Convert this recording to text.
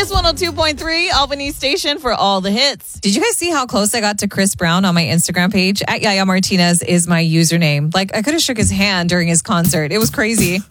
Kiss 102.3, Albany Station for all the hits. Did you guys see how close I got to Chris Brown on my Instagram page? @Yaya Martinez is my username. Like, I could have shook his hand during his concert. It was crazy.